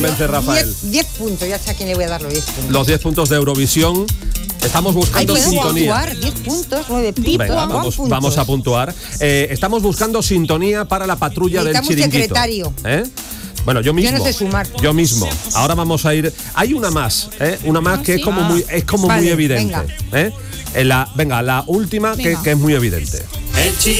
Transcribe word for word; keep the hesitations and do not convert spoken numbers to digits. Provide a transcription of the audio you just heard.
Vence Rafael. diez puntos, ya sé a quién le voy a dar los diez puntos. Los diez puntos de Eurovisión. Estamos buscando Ay, sintonía. puntuar, diez puntos, nueve puntos. Venga, vamos, puntos. vamos a puntuar. Eh, estamos buscando sintonía para la patrulla del Necesitamos chiringuito. secretario. ¿Eh? Bueno, yo mismo. Yo no sé sumar. Yo mismo. Ahora vamos a ir. Hay una más, ¿eh? Una más que es como muy, es como Vale, muy evidente. venga. ¿eh? En la, venga, la última que, Venga. que es muy evidente. El